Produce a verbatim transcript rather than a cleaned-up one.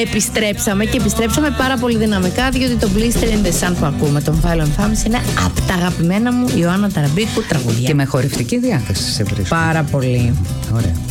Επιστρέψαμε και επιστρέψαμε πάρα πολύ δυναμικά, διότι το Blister in the Sun που ακούμε, τον Violent Femmes, είναι από τα αγαπημένα μου Ιωάννα Ταραμπίκου τραγουδιά. Και με χορευτική διάθεση σε βρίσκω. Πάρα πολύ. Ωραία.